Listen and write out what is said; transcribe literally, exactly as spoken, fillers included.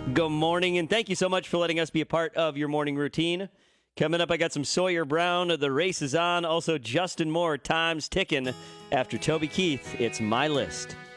Good morning, and thank you so much for letting us be a part of your morning routine. Coming up, I got some Sawyer Brown. The race is on. Also, Justin Moore, time's ticking. After Toby Keith, it's My List.